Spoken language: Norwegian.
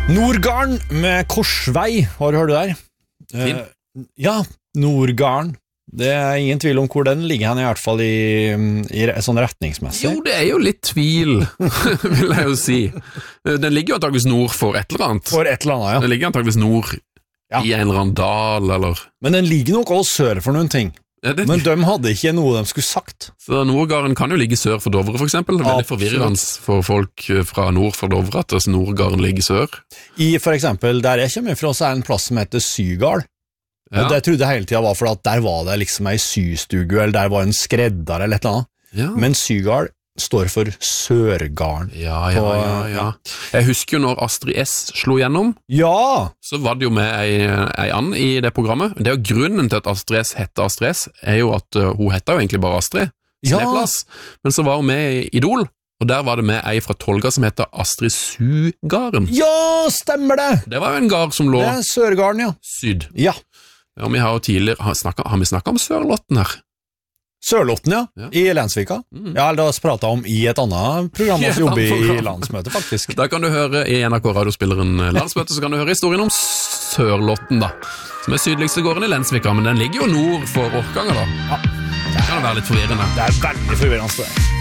Nordgarden med korsvei, har du hørt det der? Ja, Nordgarden. Det er ingen tvil om hvor den ligger hen, i hvert fall i sånn retningsmessig. Jo, det er jo litt tvil, vil jeg jo si. Den ligger jo antageligvis nord for et eller annet. For et eller annet, ja. Den ligger antageligvis nord i en eller annen dal, eller... Men den ligger nok også sør for noen ting. Men de hadde ikke noe de skulle sagt. Så Nordgarden kan jo ligge sør for Dovre, for eksempel. Det er veldig forvirrende for folk fra nord for Dovre at Nordgarden ligger sør. For eksempel, der jeg kommer fra, så er en plass som heter Sygard. Og det trodde jeg hele tiden var for at der var det liksom en systugu, eller der var en skredder eller et eller annet. Ja. Men Sygard står for Sørgarden. Ja. Jeg husker jo når Astrid S slo gjennom, så var det jo med ei and i det programmet. Det er jo grunnen til at Astrid S heter Astrid S, er jo at hun heter jo egentlig bare Astrid Sleplass. Men så var hun med i Idol, og der var det med ei fra Tolga som heter Astrid Sugarden. Ja, stemmer det! Det var jo en gard som lå... Det er Sørgarden, ja. Syd. Ja. Ja, vi har jo tidligere... Har vi snakket om Sørlotten her? Sørlotten, ja. I Lensvika. Ja, eller da pratet jeg om i et annet program som jobber i landsmøtet, faktisk. Da kan du høre i NRK radiospilleren Landsmøtet, så kan du høre historien om Sørlotten, da. Som er sydligste gården i Lensvika, men den ligger jo nord for Orkanger, da. Ja. Det kan være litt forvirrende. Det er veldig forvirrende, det.